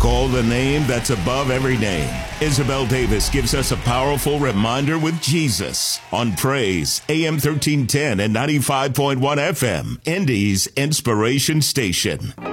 Call the name that's above every name. Isabel Davis gives us a powerful reminder with Jesus on Praise, AM 1310 and 95.1 FM, Indy's Inspiration Station.